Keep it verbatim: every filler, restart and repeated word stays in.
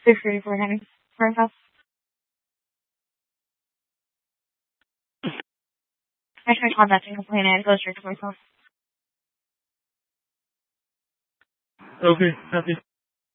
six thirty-four Henry. First house. I tried contacting complaint and it goes straight to voicemail. Okay, copy.